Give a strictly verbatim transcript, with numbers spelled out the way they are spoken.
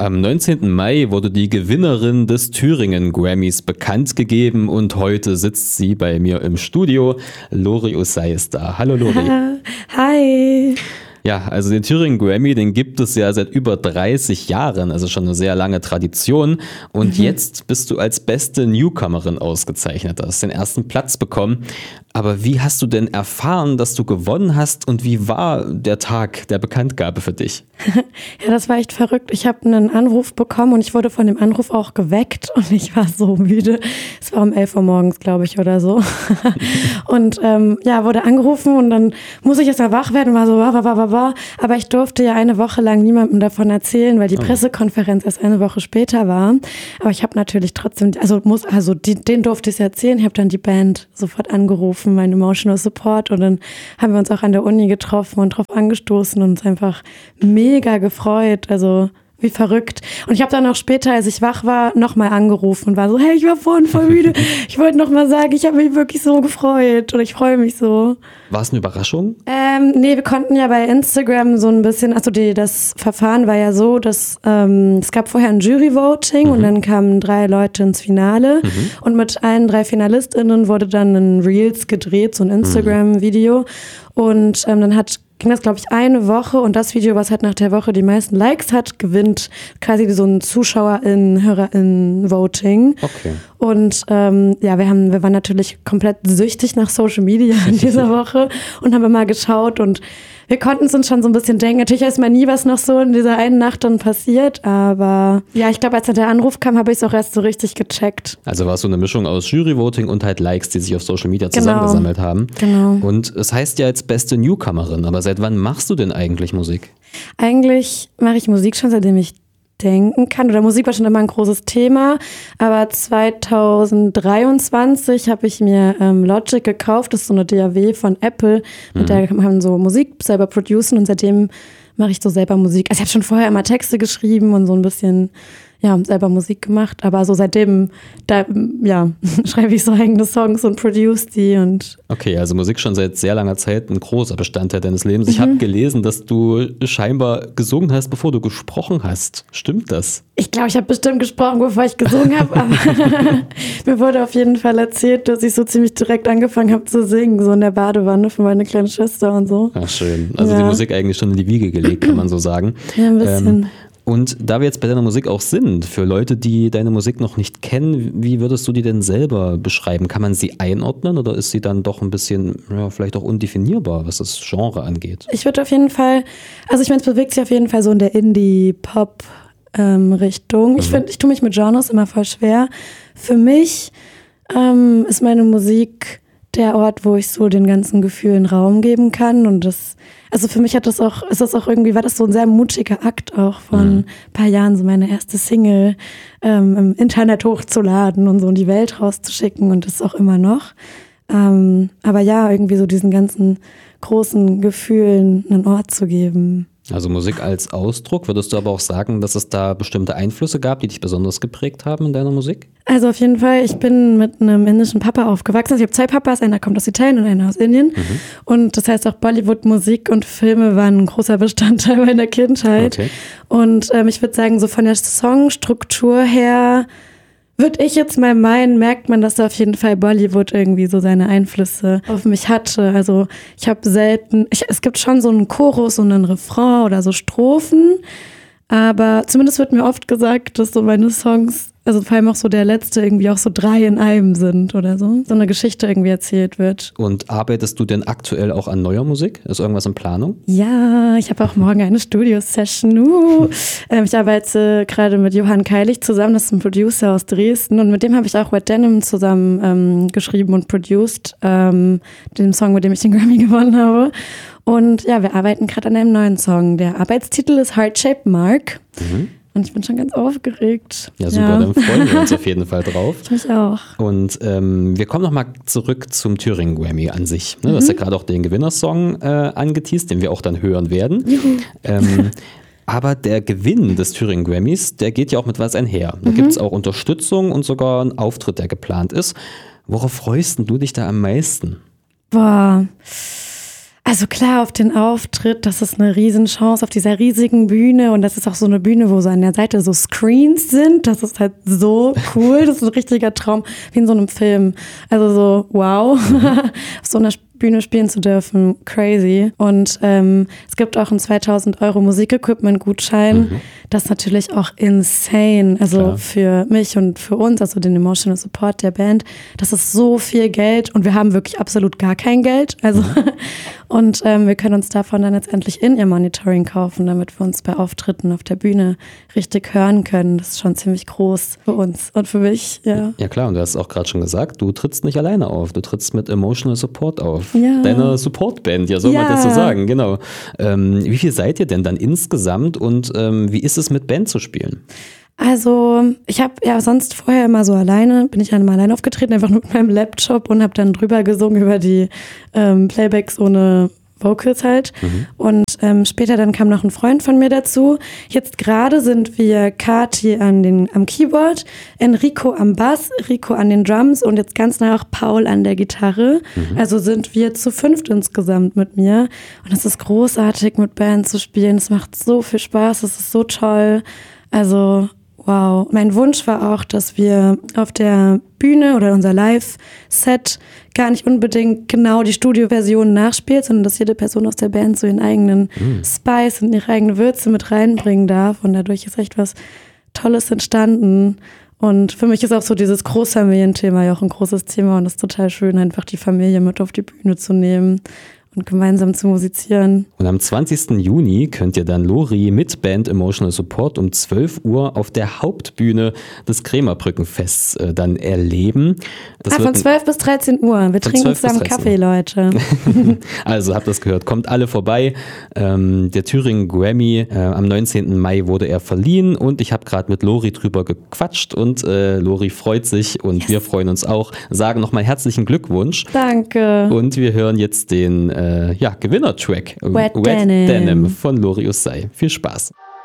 Am neunzehnten Mai wurde die Gewinnerin des Thüringen Grammys bekannt gegeben und heute sitzt sie bei mir im Studio. Lori Ossai ist da. Hallo Lori. Hi. Ja, also den Thüringen Grammy, den gibt es ja seit über dreißig Jahren, also schon eine sehr lange Tradition. Und mhm. jetzt bist du als beste Newcomerin ausgezeichnet, hast den ersten Platz bekommen. Aber wie hast du denn erfahren, dass du gewonnen hast und wie war der Tag der Bekanntgabe für dich? Ja, das war echt verrückt. Ich habe einen Anruf bekommen und ich wurde von dem Anruf auch geweckt und ich war so müde. Es war um elf Uhr morgens, glaube ich, oder so. Und ähm, ja, wurde angerufen und dann muss ich erst mal wach werden und war so, wa, wa, wa, wa, wa. Aber ich durfte ja eine Woche lang niemandem davon erzählen, weil die Pressekonferenz erst eine Woche später war. Aber ich habe natürlich trotzdem, also muss, also die, den durfte ich erzählen. Ich habe dann die Band sofort angerufen, mein Emotional Support, und dann haben wir uns auch an der Uni getroffen und drauf angestoßen und uns einfach mega gefreut, also wie verrückt. Und ich habe dann auch später, als ich wach war, nochmal angerufen und war so, hey, ich war vorhin voll müde. Ich wollte nochmal sagen, ich habe mich wirklich so gefreut und ich freue mich so. War es eine Überraschung? Ähm, nee, wir konnten ja bei Instagram so ein bisschen, also die, das Verfahren war ja so, dass ähm, es gab vorher ein Jury-Voting mhm. und dann kamen drei Leute ins Finale mhm. und mit allen drei FinalistInnen wurde dann ein Reels gedreht, so ein Instagram-Video, und ähm, dann hat ging das, glaube ich, eine Woche, und das Video, was halt nach der Woche die meisten Likes hat, gewinnt quasi so ein ZuschauerInnen, HörerInnen-Voting. Okay. Und ähm, ja, wir haben, wir waren natürlich komplett süchtig nach Social Media in dieser Woche und haben immer geschaut, und wir konnten es uns schon so ein bisschen denken. Natürlich weiß man nie, was noch so in dieser einen Nacht dann passiert, aber ja, ich glaube, als dann der Anruf kam, habe ich es auch erst so richtig gecheckt. Also war es so eine Mischung aus Jury-Voting und halt Likes, die sich auf Social Media zusammengesammelt genau. haben. Genau. Und es heißt ja jetzt beste Newcomerin, aber seit wann machst du denn eigentlich Musik? Eigentlich mache ich Musik schon, seitdem ich denken kann. Oder Musik war schon immer ein großes Thema, aber zweitausenddreiundzwanzig habe ich mir ähm, Logic gekauft, das ist so eine D A W von Apple, mit mhm. der kann man so Musik selber producen, und seitdem mache ich so selber Musik. Also ich habe schon vorher immer Texte geschrieben und so ein bisschen ja, selber Musik gemacht, aber so seitdem da, ja, schreibe ich so eigene Songs und produce die. Und okay, also Musik schon seit sehr langer Zeit ein großer Bestandteil deines Lebens. Ich mhm. habe gelesen, dass du scheinbar gesungen hast, bevor du gesprochen hast. Stimmt das? Ich glaube, ich habe bestimmt gesprochen, bevor ich gesungen habe, aber mir wurde auf jeden Fall erzählt, dass ich so ziemlich direkt angefangen habe zu singen, so in der Badewanne für meine kleine Schwester und so. Ach, schön. Also ja. Die Musik eigentlich schon in die Wiege gelegt, kann man so sagen. Ja, ein bisschen. Ähm, Und da wir jetzt bei deiner Musik auch sind, für Leute, die deine Musik noch nicht kennen, wie würdest du die denn selber beschreiben? Kann man sie einordnen oder ist sie dann doch ein bisschen, ja, vielleicht auch undefinierbar, was das Genre angeht? Ich würde auf jeden Fall, also ich meine, es bewegt sich auf jeden Fall so in der Indie-Pop-Richtung. Ähm, ich finde, ich tue mich mit Genres immer voll schwer. Für mich ähm, ist meine Musik der Ort, wo ich so den ganzen Gefühlen Raum geben kann, und das, also für mich hat das auch, ist das auch irgendwie, war das so ein sehr mutiger Akt auch von mhm. ein paar Jahren, so meine erste Single ähm, im Internet hochzuladen und so in die Welt rauszuschicken, und das auch immer noch. Ähm, aber ja, irgendwie so diesen ganzen großen Gefühlen einen Ort zu geben. Also Musik als Ausdruck, würdest du aber auch sagen, dass es da bestimmte Einflüsse gab, die dich besonders geprägt haben in deiner Musik? Also auf jeden Fall, ich bin mit einem indischen Papa aufgewachsen. Also ich habe zwei Papas, einer kommt aus Italien und einer aus Indien. Mhm. Und das heißt auch Bollywood-Musik und Filme waren ein großer Bestandteil meiner Kindheit. Okay. Und ähm, ich würde sagen, so von der Songstruktur her würde ich jetzt mal meinen, merkt man, dass da auf jeden Fall Bollywood irgendwie so seine Einflüsse auf mich hatte. Also ich habe selten, ich, es gibt schon so einen Chorus und einen Refrain oder so Strophen, aber zumindest wird mir oft gesagt, dass so meine Songs, also vor allem auch so der letzte, irgendwie auch so drei in einem sind oder so. So eine Geschichte irgendwie erzählt wird. Und arbeitest du denn aktuell auch an neuer Musik? Ist irgendwas in Planung? Ja, ich habe auch morgen eine Studio-Session. Uh. ähm, ich arbeite gerade mit Johann Keilig zusammen, das ist ein Producer aus Dresden, und mit dem habe ich auch Wet Denim zusammen ähm, geschrieben und produced, ähm, den Song, mit dem ich den Grammy gewonnen habe. Und ja, wir arbeiten gerade an einem neuen Song. Der Arbeitstitel ist Heart-Shaped Mark. Mhm. Und ich bin schon ganz aufgeregt. Ja, super, ja. Dann freuen wir uns auf jeden Fall drauf. Ich mich auch. Und ähm, wir kommen nochmal zurück zum Thüringen Grammy an sich. Ne? Mhm. Du hast ja gerade auch den Gewinnersong äh, angeteast, den wir auch dann hören werden. Juhu. Ähm, aber der Gewinn des Thüringen Grammys, der geht ja auch mit was einher. Da mhm. gibt es auch Unterstützung und sogar einen Auftritt, der geplant ist. Worauf freust du dich da am meisten? Boah, Also klar, auf den Auftritt, das ist eine Riesenchance auf dieser riesigen Bühne und das ist auch so eine Bühne, wo so an der Seite so Screens sind. Das ist halt so cool, das ist ein richtiger Traum, wie in so einem Film. Also so, wow, mhm. auf so einer Bühne spielen zu dürfen, crazy. Und ähm, es gibt auch einen zweitausend Euro Musikequipment-Gutschein. Mhm. Das ist natürlich auch insane. Also Klar. für mich und für uns, also den Emotional Support der Band, das ist so viel Geld und wir haben wirklich absolut gar kein Geld. Also mhm. und ähm, wir können uns davon dann jetzt endlich In-Ear-Monitoring kaufen, damit wir uns bei Auftritten auf der Bühne richtig hören können. Das ist schon ziemlich groß für uns und für mich, ja. Ja klar, und du hast auch gerade schon gesagt, du trittst nicht alleine auf, du trittst mit Emotional Support auf. Ja. Deine Supportband, ja, soll ja. man das so sagen, genau. Ähm, wie viel seid ihr denn dann insgesamt und ähm, wie ist es mit Band zu spielen? Also ich habe ja sonst vorher immer so alleine, bin ich dann mal alleine aufgetreten, einfach nur mit meinem Laptop und habe dann drüber gesungen über die ähm, Playbacks ohne Vocals halt. Mhm. Und ähm, später dann kam noch ein Freund von mir dazu. Jetzt gerade sind wir Kati an den, am Keyboard, Enrico am Bass, Rico an den Drums und jetzt ganz nah auch Paul an der Gitarre. Mhm. Also sind wir zu fünft insgesamt mit mir. Und es ist großartig, mit Band zu spielen. Es macht so viel Spaß, es ist so toll. Also wow. Mein Wunsch war auch, dass wir auf der Bühne oder unser Live-Set gar nicht unbedingt genau die Studioversion nachspielt, sondern dass jede Person aus der Band so ihren eigenen mm. Spice und ihre eigene Würze mit reinbringen darf. Und dadurch ist echt was Tolles entstanden. Und für mich ist auch so dieses Großfamilienthema ja auch ein großes Thema. Und es ist total schön, einfach die Familie mit auf die Bühne zu nehmen und gemeinsam zu musizieren. Und am zwanzigsten Juni könnt ihr dann Lori mit Band Emotional Support um zwölf Uhr auf der Hauptbühne des Krämerbrückenfests äh, dann erleben. Das ah, von zwölf bis dreizehn Uhr. Wir trinken zusammen Kaffee, Leute. Also habt das gehört. Kommt alle vorbei. Ähm, der Thüringen Grammy äh, am neunzehnten Mai wurde er verliehen und ich habe gerade mit Lori drüber gequatscht und äh, Lori freut sich und yes. wir freuen uns auch. Sagen nochmal herzlichen Glückwunsch. Danke. Und wir hören jetzt den äh, ja, Gewinner-Track Wet, Wet Denim. Denim von Lori Ussay. Viel Spaß.